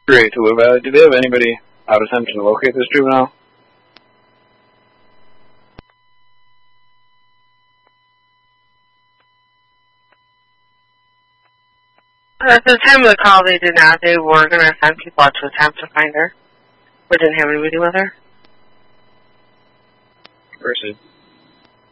Great. Do they have anybody out attempting to locate this juvenile? At the time of the call, they did not. They were going to send people out to attempt to find her, but didn't have anybody with her. Versus